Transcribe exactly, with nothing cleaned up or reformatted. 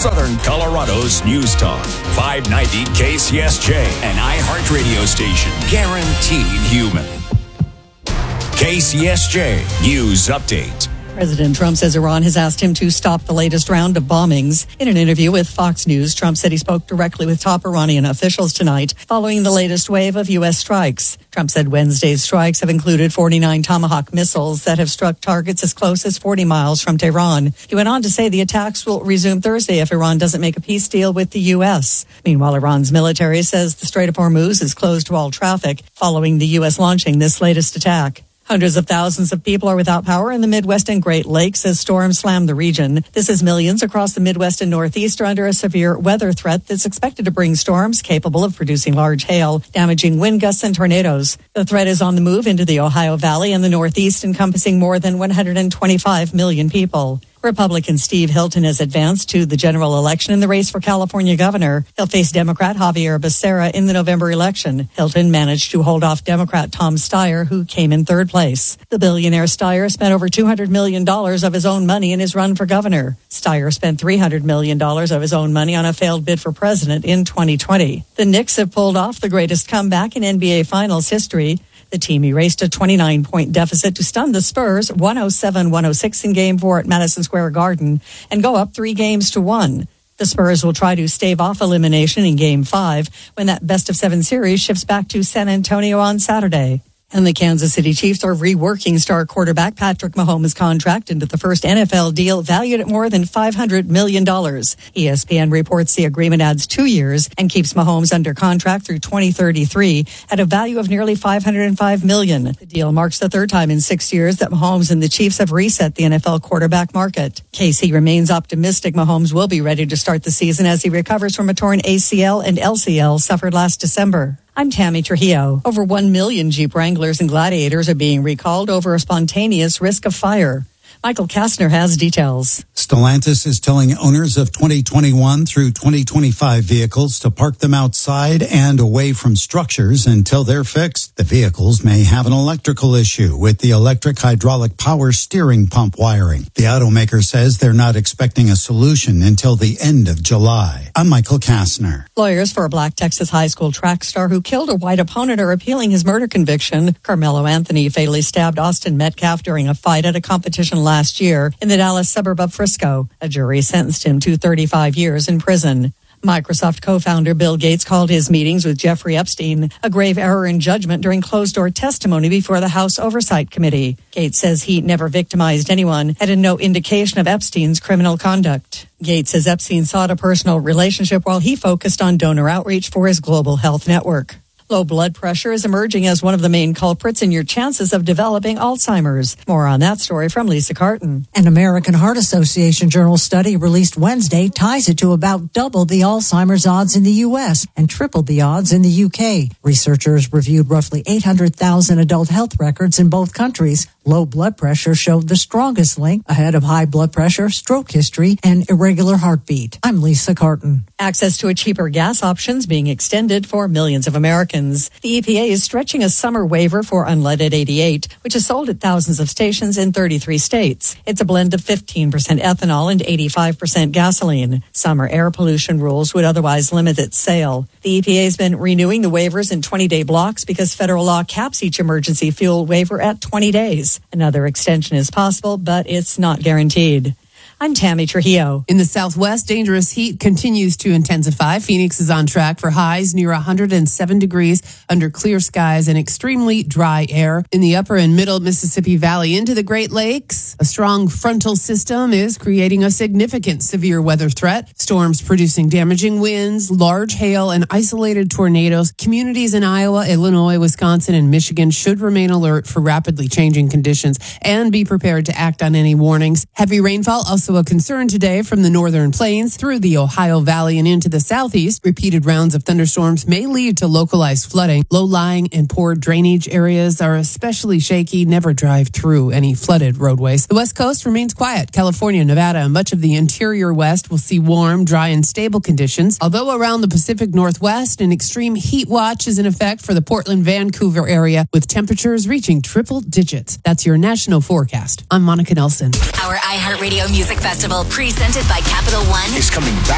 Southern Colorado's News Talk, five ninety K C S J, an iHeart radio station, guaranteed human. K C S J News Update. President Trump says Iran has asked him to stop the latest round of bombings. In an interview with Fox News, Trump said he spoke directly with top Iranian officials tonight following the latest wave of U S strikes. Trump said Wednesday's strikes have included forty-nine Tomahawk missiles that have struck targets as close as forty miles from Tehran. He went on to say the attacks will resume Thursday if Iran doesn't make a peace deal with the U S. Meanwhile, Iran's military says the Strait of Hormuz is closed to all traffic following the U S launching this latest attack. Hundreds of thousands of people are without power in the Midwest and Great Lakes as storms slam the region. This is millions across the Midwest and Northeast are under a severe weather threat that's expected to bring storms capable of producing large hail, damaging wind gusts and tornadoes. The threat is on the move into the Ohio Valley and the Northeast, encompassing more than one hundred twenty-five million people. Republican Steve Hilton has advanced to the general election in the race for California governor. He'll face Democrat Javier Becerra in the November election. Hilton managed to hold off Democrat Tom Steyer, who came in third place. The billionaire Steyer spent over two hundred million dollars of his own money in his run for governor. Steyer spent three hundred million dollars of his own money on a failed bid for president in twenty twenty. The Knicks have pulled off the greatest comeback in N B A Finals history. The team erased a twenty-nine point deficit to stun the Spurs one oh seven one oh six in Game four at Madison Square Garden and go up three games to one. The Spurs will try to stave off elimination in Game five when that best-of-seven series shifts back to San Antonio on Saturday. And the Kansas City Chiefs are reworking star quarterback Patrick Mahomes' contract into the first N F L deal valued at more than five hundred million dollars. E S P N reports the agreement adds two years and keeps Mahomes under contract through twenty thirty-three at a value of nearly five hundred five million dollars. The deal marks the third time in six years that Mahomes and the Chiefs have reset the N F L quarterback market. K C remains optimistic Mahomes will be ready to start the season as he recovers from a torn A C L and L C L suffered last December. I'm Tammy Trujillo. Over one million Jeep Wranglers and Gladiators are being recalled over a spontaneous risk of fire. Michael Kastner has details. Stellantis is telling owners of twenty twenty-one through twenty twenty-five vehicles to park them outside and away from structures until they're fixed. The vehicles may have an electrical issue with the electric hydraulic power steering pump wiring. The automaker says they're not expecting a solution until the end of July. I'm Michael Kastner. Lawyers for a black Texas high school track star who killed a white opponent are appealing his murder conviction. Carmelo Anthony fatally stabbed Austin Metcalf during a fight at a competition last year in the Dallas suburb of Frisco. A jury sentenced him to thirty-five years in prison. Microsoft co-founder Bill Gates called his meetings with Jeffrey Epstein a grave error in judgment during closed-door testimony before the House Oversight Committee. Gates says he never victimized anyone and had no indication of Epstein's criminal conduct. Gates says Epstein sought a personal relationship while he focused on donor outreach for his global health network. Low blood pressure is emerging as one of the main culprits in your chances of developing Alzheimer's. More on that story from Lisa Carton. An American Heart Association journal study released Wednesday ties it to about double the Alzheimer's odds in the U S and triple the odds in the U K. Researchers reviewed roughly eight hundred thousand adult health records in both countries. Low blood pressure showed the strongest link ahead of high blood pressure, stroke history, and irregular heartbeat. I'm Lisa Carton. Access to a cheaper gas options being extended for millions of Americans. The E P A is stretching a summer waiver for unleaded eighty-eight, which is sold at thousands of stations in thirty-three states. It's a blend of fifteen percent ethanol and eighty-five percent gasoline. Summer air pollution rules would otherwise limit its sale. The E P A has been renewing the waivers in twenty-day blocks because federal law caps each emergency fuel waiver at twenty days. Another extension is possible, but it's not guaranteed. I'm Tammy Trujillo. In the Southwest, dangerous heat continues to intensify. Phoenix is on track for highs near one hundred seven degrees under clear skies and extremely dry air. In the upper and middle Mississippi Valley into the Great Lakes, a strong frontal system is creating a significant severe weather threat. Storms producing damaging winds, large hail, and isolated tornadoes. Communities in Iowa, Illinois, Wisconsin, and Michigan should remain alert for rapidly changing conditions and be prepared to act on any warnings. Heavy rainfall also a concern today from the northern plains through the Ohio Valley and into the southeast. Repeated rounds of thunderstorms may lead to localized flooding. Low-lying and poor drainage areas are especially shaky. Never drive through any flooded roadways. The West Coast remains quiet. California, Nevada, and much of the interior West will see warm, dry, and stable conditions. Although around the Pacific Northwest, an extreme heat watch is in effect for the Portland, Vancouver area, with temperatures reaching triple digits. That's your national forecast. I'm Monica Nelson. Our iHeartRadio Music Festival, presented by Capital One, is coming back